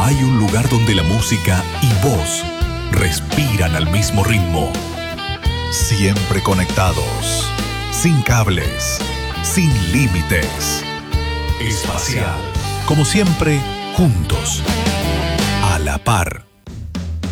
hay un lugar donde la música y vos respiran al mismo ritmo. Siempre conectados, sin cables, sin límites. Espacial. Como siempre, juntos, a la par.